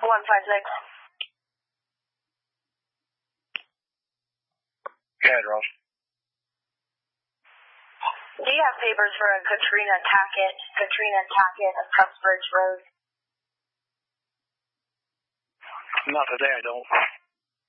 156. Go ahead, Ross. Do you have papers for a Katrina Tackett of Cuthbridge Road? Not today, I don't.